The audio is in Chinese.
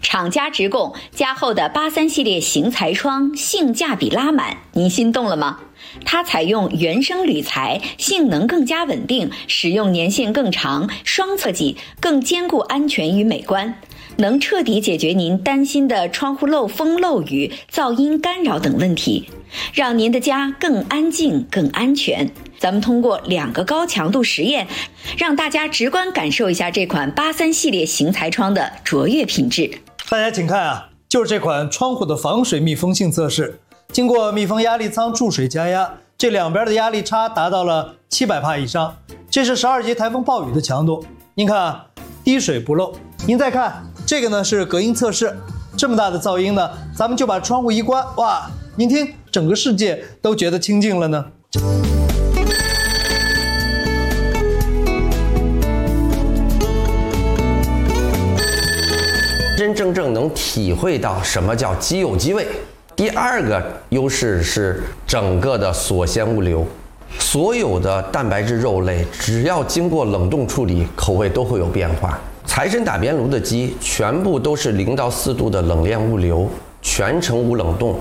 厂家直供加厚的83系列型材窗性价比拉满，您心动了吗？它采用原生铝材，性能更加稳定，使用年限更长，双侧脊更兼顾安全与美观，能彻底解决您担心的窗户漏风漏雨、噪音干扰等问题，让您的家更安静更安全。咱们通过2个高强度实验，让大家直观感受一下这款83系列型材窗的卓越品质。 大家请看啊，就是这款窗户的防水密封性测试，经过密封压力舱注水加压，这两边的压力差达到了700帕以上，这是12级台风暴雨的强度。您看啊，滴水不漏。您再看这个呢，是隔音测试，这么大的噪音呢，咱们就把窗户一关，哇，您听，整个世界都觉得清静了呢。 真正能体会到什么叫机有机味。第二个优势是整个的锁鲜物流，所有的蛋白质肉类只要经过冷冻处理，口味都会有变化。财神打边炉的鸡全部都是0到4度的冷链物流，全程无冷冻，